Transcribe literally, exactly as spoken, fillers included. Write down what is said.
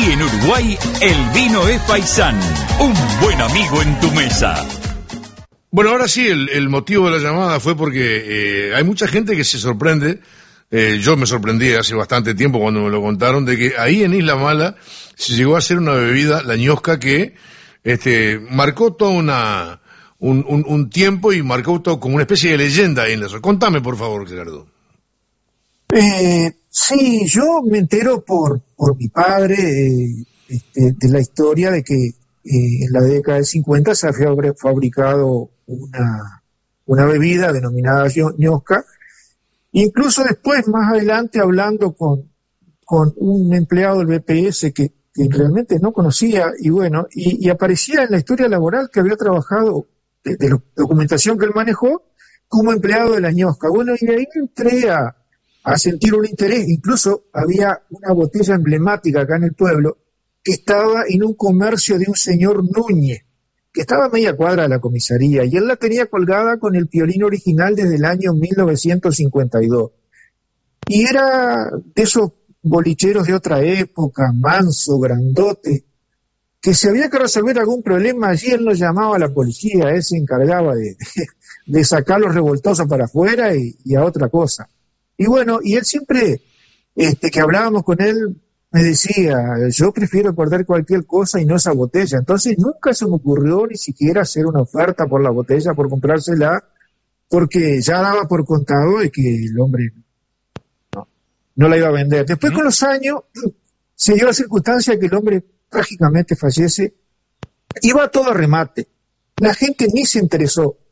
Aquí en Uruguay, el vino es Paisán, un buen amigo en tu mesa. Bueno, ahora sí, el, el motivo de la llamada fue porque eh, hay mucha gente que se sorprende, eh, yo me sorprendí hace bastante tiempo cuando me lo contaron, de que ahí en Isla Mala se llegó a hacer una bebida, la ñosca, que este, marcó toda una... Un, un, un tiempo y marcó todo como una especie de leyenda ahí en la zona. Contame, por favor, Gerardo. Eh, sí, yo me entero por, por mi padre eh, este, de la historia de que eh, en la década del cincuenta se había fabricado una, una bebida denominada ñosca. Incluso después, más adelante, hablando con, con un empleado del B P S que, que realmente no conocía, y bueno, y, y aparecía en la historia laboral que había trabajado de, de la documentación que él manejó como empleado de la ñosca. Bueno, y de ahí entré a, a sentir un interés. Incluso había una botella emblemática acá en el pueblo que estaba en un comercio de un señor Núñez, que estaba a media cuadra de la comisaría, y él la tenía colgada con el piolín original desde el año mil novecientos cincuenta y dos. Y era de esos bolicheros de otra época, manso, grandote, que si había que resolver algún problema, allí él no llamaba a la policía, él se encargaba de, de, de sacar los revoltosos para afuera y, y a otra cosa. Y bueno, y él siempre, este, que hablábamos con él, me decía, yo prefiero perder cualquier cosa y no esa botella. Entonces nunca se me ocurrió ni siquiera hacer una oferta por la botella, por comprársela, porque ya daba por contado de que el hombre no, no la iba a vender. Después, con los años, se dio la circunstancia que el hombre trágicamente fallece, iba todo a remate. La gente ni se interesó.